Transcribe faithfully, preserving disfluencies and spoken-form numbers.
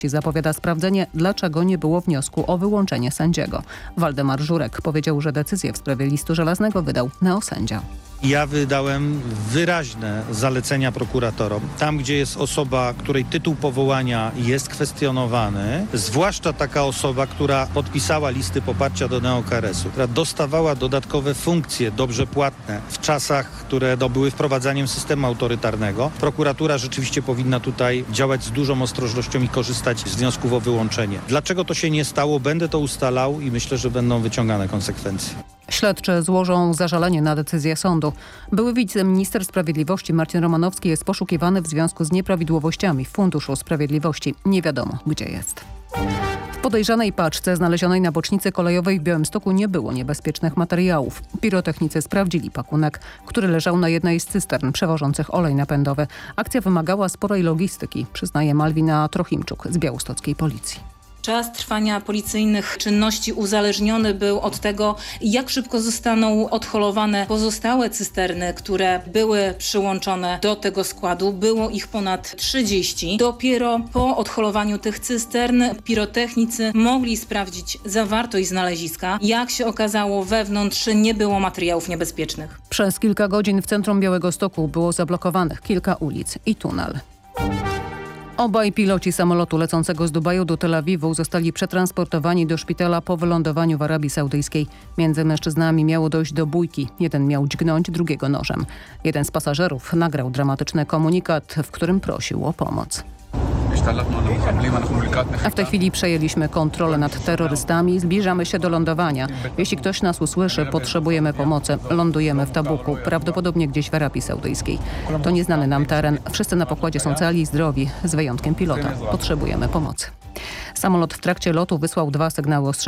Zapowiada sprawdzenie, dlaczego nie było wniosku o wyłączenie sędziego. Waldemar Żurek powiedział, że decyzję w sprawie listu żelaznego wydał neosędzia. Ja wydałem wyraźne zalecenia prokuratorom. Tam, gdzie jest osoba, której tytuł powołania jest kwestionowany, zwłaszcza taka osoba, która podpisała listy poparcia do neo-K R S u, która dostawała dodatkowe funkcje dobrze płatne w czasach, które no, były wprowadzaniem systemu autorytarnego, prokuratura rzeczywiście powinna tutaj działać z dużą ostrożnością i korzystać z wniosków o wyłączenie. Dlaczego to się nie stało? Będę to ustalał i myślę, że będą wyciągane konsekwencje. Śledczy złożą zażalenie na decyzję sądu. Były wiceminister sprawiedliwości Marcin Romanowski jest poszukiwany w związku z nieprawidłowościami w Funduszu Sprawiedliwości. Nie wiadomo, gdzie jest. W podejrzanej paczce znalezionej na bocznicy kolejowej w Białymstoku nie było niebezpiecznych materiałów. Pirotechnicy sprawdzili pakunek, który leżał na jednej z cystern przewożących olej napędowy. Akcja wymagała sporej logistyki, przyznaje Malwina Trochimczuk z białostockiej policji. Czas trwania policyjnych czynności uzależniony był od tego, jak szybko zostaną odholowane pozostałe cysterny, które były przyłączone do tego składu. Było ich ponad trzydzieści. Dopiero po odholowaniu tych cystern pirotechnicy mogli sprawdzić zawartość znaleziska. Jak się okazało, wewnątrz nie było materiałów niebezpiecznych. Przez kilka godzin w centrum Białegostoku było zablokowanych kilka ulic i tunel. Obaj piloci samolotu lecącego z Dubaju do Tel Awiwu zostali przetransportowani do szpitala po wylądowaniu w Arabii Saudyjskiej. Między mężczyznami miało dojść do bójki. Jeden miał dźgnąć drugiego nożem. Jeden z pasażerów nagrał dramatyczny komunikat, w którym prosił o pomoc. A w tej chwili przejęliśmy kontrolę nad terrorystami. Zbliżamy się do lądowania. Jeśli ktoś nas usłyszy, potrzebujemy pomocy. Lądujemy w Tabuku, prawdopodobnie gdzieś w Arabii Saudyjskiej. To nieznany nam teren. Wszyscy na pokładzie są cali i zdrowi, z wyjątkiem pilota. Potrzebujemy pomocy. Samolot w trakcie lotu wysłał dwa sygnały ostrzeżenia.